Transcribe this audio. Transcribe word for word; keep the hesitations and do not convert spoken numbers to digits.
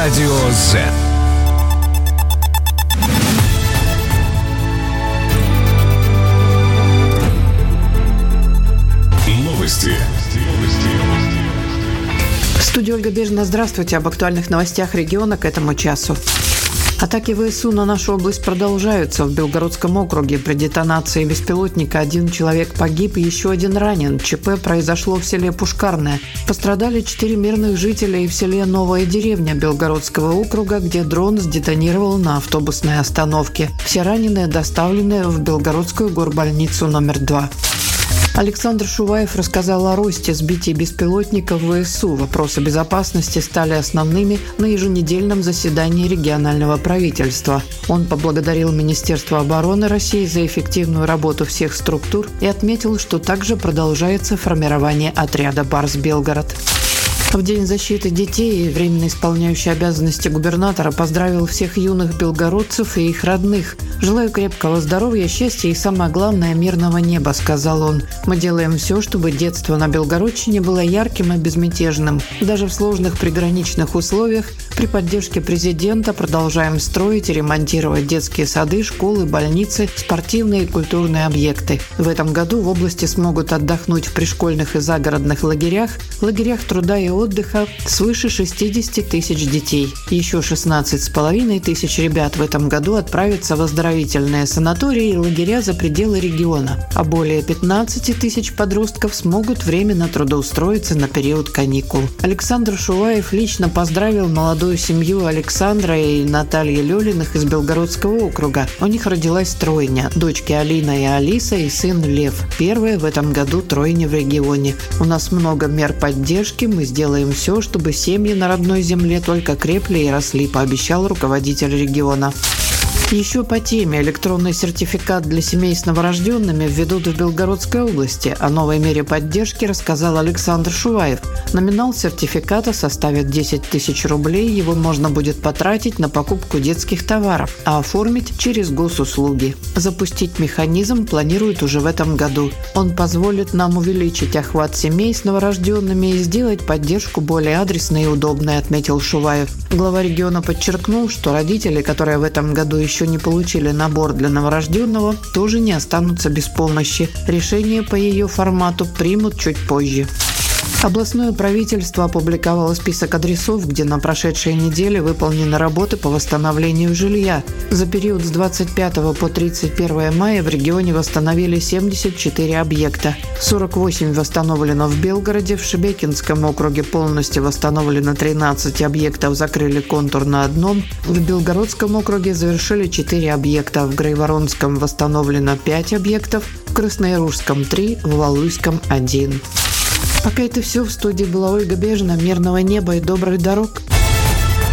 Радио Z. Новости. В студии Ольга Бежина. Здравствуйте. Об актуальных новостях региона к этому часу. Атаки ВСУ на нашу область продолжаются. В Белгородском округе при детонации беспилотника один человек погиб и еще один ранен. ЧП произошло в селе Пушкарное. Пострадали четыре мирных жителя и в селе Новая деревня Белгородского округа, где дрон сдетонировал на автобусной остановке. Все раненые доставлены в Белгородскую горбольницу номер два. Александр Шуваев рассказал о росте сбитий беспилотников ВСУ. Вопросы безопасности стали основными на еженедельном заседании регионального правительства. Он поблагодарил Министерство обороны России за эффективную работу всех структур и отметил, что также продолжается формирование отряда «Барс-Белгород». В День защиты детей временно исполняющий обязанности губернатора поздравил всех юных белгородцев и их родных. «Желаю крепкого здоровья, счастья и, самое главное, мирного неба», – сказал он. «Мы делаем все, чтобы детство на Белгородчине было ярким и безмятежным. Даже в сложных приграничных условиях при поддержке президента продолжаем строить и ремонтировать детские сады, школы, больницы, спортивные и культурные объекты. В этом году в области смогут отдохнуть в пришкольных и загородных лагерях, лагерях труда и отдыха свыше шестьдесят тысяч детей. Еще шестнадцать с половиной тысяч ребят в этом году отправятся в оздоровительные санатории и лагеря за пределы региона, а более пятнадцать тысяч подростков смогут временно трудоустроиться на период каникул». Александр Шуваев лично поздравил молодую семью Александра и Натальи Лёлиных из Белгородского округа. У них родилась тройня – дочки Алина и Алиса и сын Лев. Первая в этом году тройня в регионе. «У нас много мер поддержки, мы сделаем Делаем все, чтобы семьи на родной земле только крепли и росли», – пообещал руководитель региона. Еще по теме электронный сертификат для семей с новорожденными введут в Белгородской области. О новой мере поддержки рассказал Александр Шуваев. Номинал сертификата составит десять тысяч рублей. Его можно будет потратить на покупку детских товаров, а оформить через госуслуги. Запустить механизм планируют уже в этом году. Он позволит нам увеличить охват семей с новорожденными и сделать поддержку более адресной и удобной, отметил Шуваев. Глава региона подчеркнул, что родители, которые в этом году еще еще не получили набор для новорожденного, тоже не останутся без помощи. Решение по ее формату примут чуть позже. Областное правительство опубликовало список адресов, где на прошедшей неделе выполнены работы по восстановлению жилья. За период с двадцать пятого по тридцать первое мая в регионе восстановили семьдесят четыре объекта. сорок восемь восстановлено в Белгороде, в Шебекинском округе полностью восстановлено тринадцать объектов, закрыли контур на одном. В Белгородском округе завершили четыре объекта, в Грайворонском восстановлено пять объектов, в Красноярушском три, в Валуйском один. Пока это все. В студии была Ольга Бежина. Мирного неба и добрых дорог.